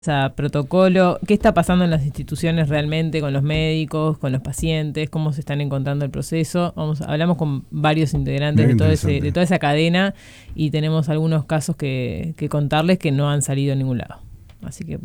Protocolo, qué está pasando en las instituciones realmente con los médicos, con los pacientes, cómo se están encontrando el proceso. Hablamos con varios integrantes de toda esa cadena y tenemos algunos casos que contarles que no han salido a ningún lado. Así que